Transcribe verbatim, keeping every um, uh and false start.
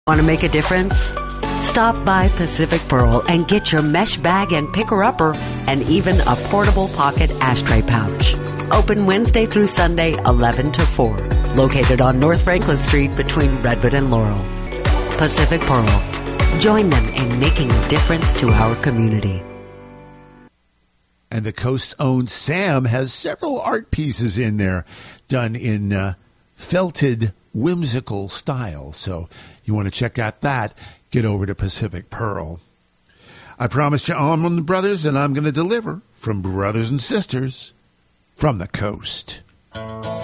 Want to make a difference? Stop by Pacific Pearl and get your mesh bag and picker-upper and even a portable pocket ashtray pouch. Open Wednesday through Sunday, eleven to four. Located on North Franklin Street between Redwood and Laurel. Pacific Pearl. Join them in making a difference to our community. And the Coast's own Sam has several art pieces in there done in uh, felted, whimsical style. So you want to check out that, get over to Pacific Pearl. I promised you Allman Brothers, and I'm going to deliver from brothers and sisters from the Coast.